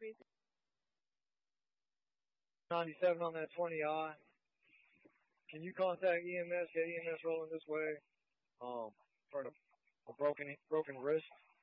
97 on that 20i. Can you contact EMS? Get EMS rolling this way. For a broken wrist.